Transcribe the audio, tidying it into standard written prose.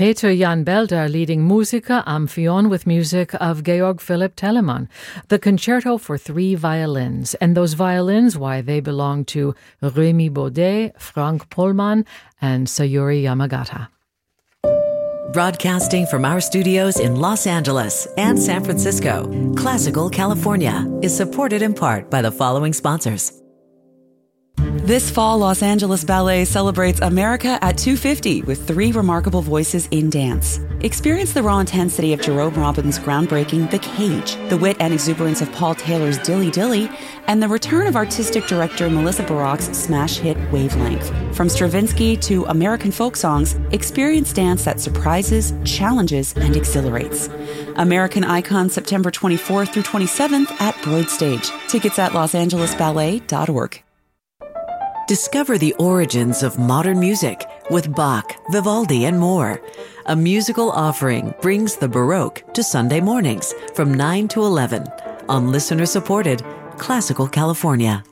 Peter Jan Belder leading Musica Amphion with music of Georg Philipp Telemann, the concerto for 3 violins. And those violins, why, they belong to Remy Baudet, Frank Pohlmann, and Sayuri Yamagata. Broadcasting from our studios in Los Angeles and San Francisco, Classical California is supported in part by the following sponsors. This fall, Los Angeles Ballet celebrates America at 250 with 3 remarkable voices in dance. Experience the raw intensity of Jerome Robbins' groundbreaking The Cage, the wit and exuberance of Paul Taylor's Dilly Dilly, and the return of artistic director Melissa Barak's smash hit Wavelength. From Stravinsky to American folk songs, experience dance that surprises, challenges, and exhilarates. American Icon, September 24th through 27th at Broad Stage. Tickets at losangelesballet.org. Discover the origins of modern music with Bach, Vivaldi, and more. A musical offering brings the Baroque to Sunday mornings from 9 to 11 on listener-supported Classical California.